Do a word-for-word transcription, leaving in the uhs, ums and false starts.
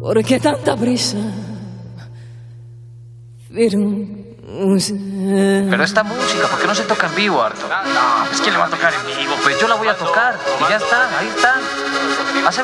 ¿Por qué tanta prisa? Pero esta música, ¿por qué no se toca en vivo, Arto? No, pues ¿quién le va a tocar en vivo? Pues yo la voy a tocar y ya está, ahí está. Hace